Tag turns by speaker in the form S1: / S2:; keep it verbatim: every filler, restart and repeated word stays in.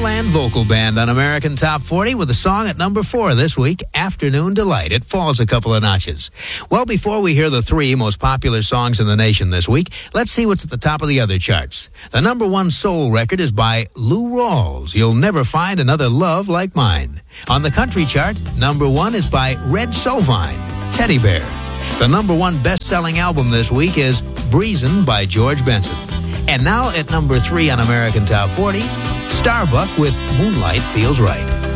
S1: Starland Vocal Band on American Top forty with a song at number four this week, Afternoon Delight. It falls a couple of notches. Well, before we hear the three most popular songs in the nation this week, let's see what's at the top of the other charts. The number one soul record is by Lou Rawls, You'll Never Find Another Love Like Mine. On the country chart, number one is by Red Sovine, Teddy Bear. The number one best-selling album this week is Breezin' by George Benson. And now at number three on American Top forty, Starbuck with Moonlight Feels Right.